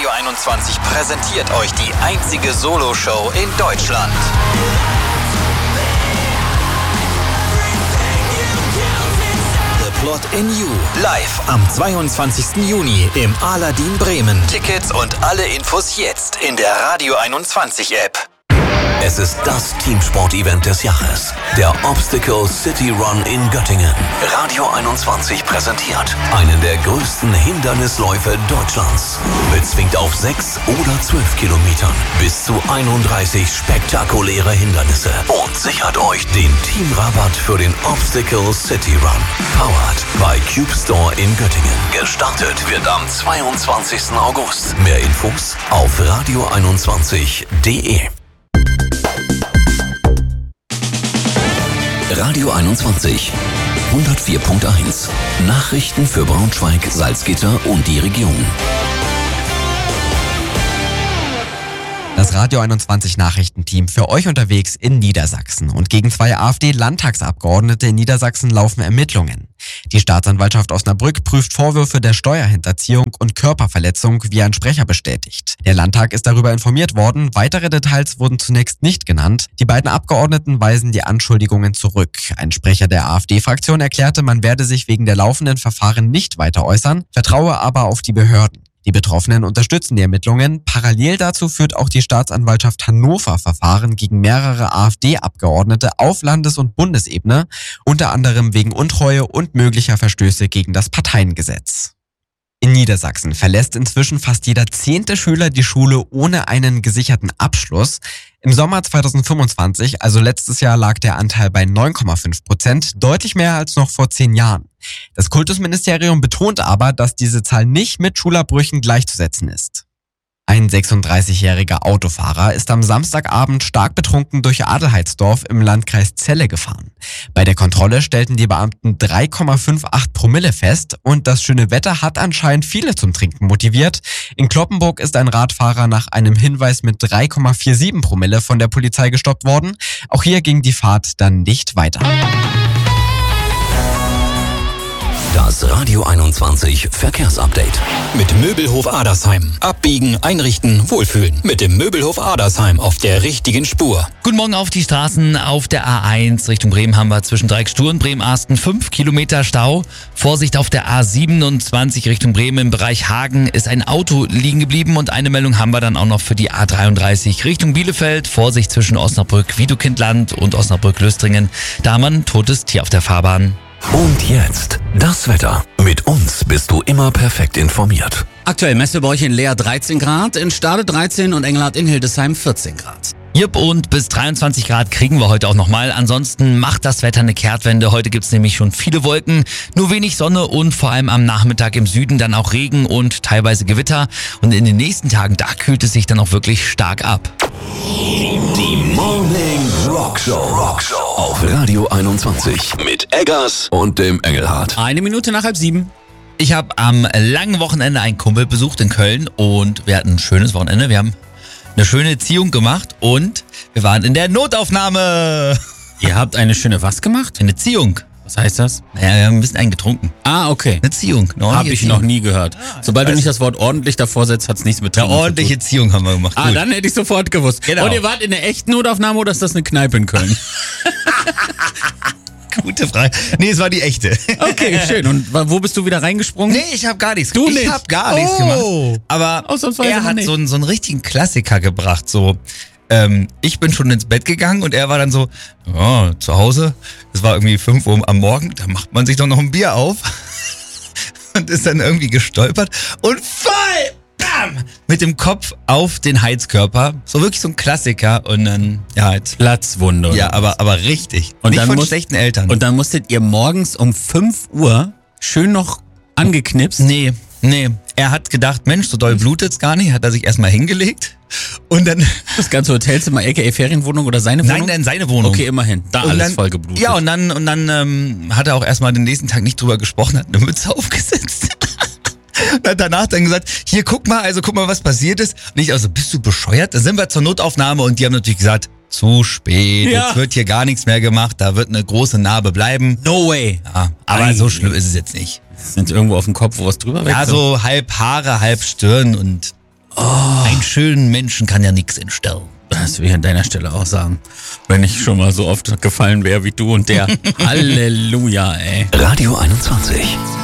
Radio 21 präsentiert euch die einzige Solo-Show in Deutschland. The Plot in You. Live am 22. Juni im Aladdin Bremen. Tickets und alle Infos jetzt in der Radio 21 App. Es ist das Teamsport-Event des Jahres. Der Obstacle City Run in Göttingen. Radio 21 präsentiert einen der größten Hindernisläufe Deutschlands. Bezwingt auf 6 oder 12 Kilometern bis zu 31 spektakuläre Hindernisse. Und sichert euch den Teamrabatt für den Obstacle City Run. Powered by Cube Store in Göttingen. Gestartet wird am 22. August. Mehr Infos auf radio21.de. Radio 21, 104.1. Nachrichten für Braunschweig, Salzgitter und die Region. Das Radio 21 Nachrichtenteam für euch unterwegs in Niedersachsen. Und gegen 2 AfD-Landtagsabgeordnete in Niedersachsen laufen Ermittlungen. Die Staatsanwaltschaft Osnabrück prüft Vorwürfe der Steuerhinterziehung und Körperverletzung, wie ein Sprecher bestätigt. Der Landtag ist darüber informiert worden. Weitere Details wurden zunächst nicht genannt. Die beiden Abgeordneten weisen die Anschuldigungen zurück. Ein Sprecher der AfD-Fraktion erklärte, man werde sich wegen der laufenden Verfahren nicht weiter äußern, vertraue aber auf die Behörden. Die Betroffenen unterstützen die Ermittlungen. Parallel dazu führt auch die Staatsanwaltschaft Hannover Verfahren gegen mehrere AfD-Abgeordnete auf Landes- und Bundesebene, unter anderem wegen Untreue und möglicher Verstöße gegen das Parteiengesetz. In Niedersachsen verlässt inzwischen fast jeder 10. Schüler die Schule ohne einen gesicherten Abschluss. Im Sommer 2025, also letztes Jahr, lag der Anteil bei 9,5%, deutlich mehr als noch vor 10 Jahren. Das Kultusministerium betont aber, dass diese Zahl nicht mit Schulabbrüchen gleichzusetzen ist. Ein 36-jähriger Autofahrer ist am Samstagabend stark betrunken durch Adelheidsdorf im Landkreis Celle gefahren. Bei der Kontrolle stellten die Beamten 3,58 Promille fest und das schöne Wetter hat anscheinend viele zum Trinken motiviert. In Cloppenburg ist ein Radfahrer nach einem Hinweis mit 3,47 Promille von der Polizei gestoppt worden. Auch hier ging die Fahrt dann nicht weiter. Das Radio 21 Verkehrsupdate. Mit Möbelhof Adersheim. Abbiegen, einrichten, wohlfühlen. Mit dem Möbelhof Adersheim auf der richtigen Spur. Guten Morgen auf die Straßen. Auf der A1 Richtung Bremen haben wir zwischen Dreieckstur und Bremen-Arsten 5 Kilometer Stau. Vorsicht auf der A27 Richtung Bremen im Bereich Hagen ist ein Auto liegen geblieben und eine Meldung haben wir dann auch noch für die A33 Richtung Bielefeld. Vorsicht zwischen Osnabrück-Wiedekindland und Osnabrück-Löstringen. Da haben wir ein totes Tier auf der Fahrbahn. Und jetzt das Wetter. Mit uns bist du immer perfekt informiert. Aktuell messen wir bei euch in Leer 13 Grad, in Stade 13 und Engelhardt in Hildesheim 14 Grad. Jupp, und bis 23 Grad kriegen wir heute auch nochmal. Ansonsten macht das Wetter eine Kehrtwende. Heute gibt's nämlich schon viele Wolken, nur wenig Sonne und vor allem am Nachmittag im Süden dann auch Regen und teilweise Gewitter. Und in den nächsten Tagen, da kühlt es sich dann auch wirklich stark ab. Die Morning Rockshow auf Radio 21 mit Eggers und dem Engelhardt. 1 Minute nach 6:30. Ich habe am langen Wochenende einen Kumpel besucht in Köln und wir hatten ein schönes Wochenende. Wir haben eine schöne Ziehung gemacht und wir waren in der Notaufnahme. Ihr habt eine schöne was gemacht? Eine Ziehung. Was heißt das? Naja, wir haben ein bisschen eingetrunken. Ah, okay. Eine Ziehung. Habe ich noch nie gehört. Sobald du nicht das Wort ordentlich davor setzt, hat's nichts mit Eine Trinken ordentliche zu tun. Ziehung haben wir gemacht. Ah, Gut. dann hätte ich sofort gewusst. Genau. Und ihr wart in der echten Notaufnahme oder ist das eine Kneipe in Köln? Gute Frage. Nee, es war die echte. Okay, schön. Und wo bist du wieder reingesprungen? Nee, ich habe gar nichts Du gemacht. nicht? Ich habe gar nichts gemacht. Aber Ausnahmsweise er noch hat nicht. so einen richtigen Klassiker gebracht. So, ich bin schon ins Bett gegangen und er war dann so, oh, zu Hause. Es war irgendwie 5 Uhr am Morgen. Da macht man sich doch noch ein Bier auf. Und ist dann irgendwie gestolpert und voll, bam, mit dem Kopf auf den Heizkörper. So wirklich so ein Klassiker. Und dann, ja, jetzt. Platzwunde. Ja, aber richtig. Und nicht dann von schlechten Eltern. Und dann musstet ihr morgens um 5 Uhr schön noch angeknipst. Nee. Er hat gedacht, Mensch, so doll blutet's gar nicht. Hat er sich erstmal hingelegt. Und dann... Das ganze Hotelzimmer, aka Ferienwohnung oder seine Wohnung? Nein, seine Wohnung. Okay, immerhin. Da Und alles dann, voll geblutet. Ja, und dann hat er auch erstmal den nächsten Tag nicht drüber gesprochen, hat eine Mütze aufgesetzt. Und hat danach dann gesagt, hier, guck mal, was passiert ist. Und ich also, bist du bescheuert? Da sind wir zur Notaufnahme und die haben natürlich gesagt, zu spät, Ja. jetzt wird hier gar nichts mehr gemacht, da wird eine große Narbe bleiben. No way. Ja, aber so schlimm ist es jetzt nicht. Sind irgendwo auf dem Kopf, wo was drüber wächst? Ja, so halb Haare, halb Stirn und Einen schönen Menschen kann ja nichts entstellen. Das will ich an deiner Stelle auch sagen. Wenn ich schon mal so oft gefallen wäre wie du und der. Halleluja, ey. Radio 21.